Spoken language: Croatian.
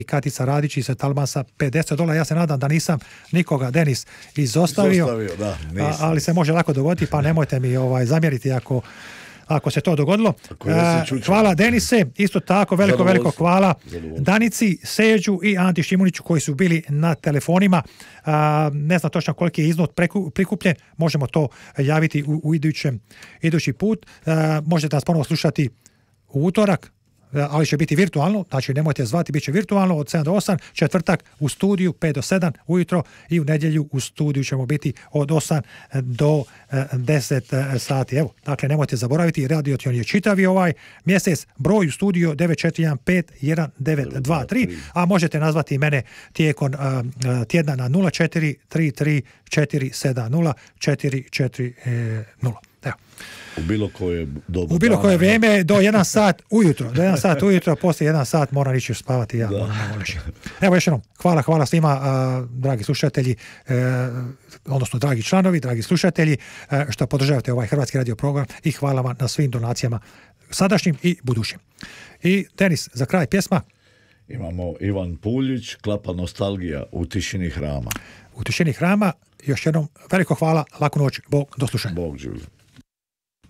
Katica Radić iz Talmansa $50. Ja se nadam da nisam nikoga, Denis, izostavio da, ali se može lako dogoditi, pa nemojte mi zamjeriti ako se to dogodilo. Hvala Denise, isto tako veliko hvala Danici, Seđu i Anti Šimuniću koji su bili na telefonima. Ne znam točno koliki je iznos prikupljen, možemo to javiti u idući put. Možete nas ponovo slušati u utorak, ali će biti virtualno, znači nemojte zvati, bit će virtualno od 7 do 8, četvrtak u studiju 5 do 7 ujutro i u nedjelju u studiju ćemo biti od 8 do 10 sati. Evo, dakle, nemojte zaboraviti, Radiotion je čitavi ovaj mjesec, broj u studiju 94151923, a možete nazvati mene tijekom tjedna na 0433470440. Evo. U bilo koje dobu. U bilo koje vrijeme do 1 sat ujutro. Do 1 sat ujutro, poslije 1 sat moram ići spavati. Ja moram reći. Evo još jednom, hvala svima, dragi slušatelji, odnosno dragi članovi, dragi slušatelji, što podržavate ovaj Hrvatski radio program i hvala vam na svim donacijama sadašnjim i budućim. I Denis, za kraj pjesma. Imamo Ivan Puljić, Klapa nostalgija u tišini hrama. U tišini hrama, još jednom veliko hvala, laku noć, Bog, do slušanja. Bog živio.